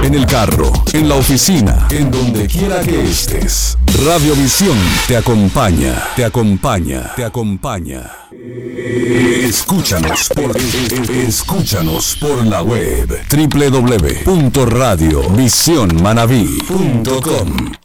en el carro, en la oficina, en donde quiera que estés. Radiovisión te acompaña, te acompaña, te acompaña. Escúchanos por la web www.radiovisionmanaví.com.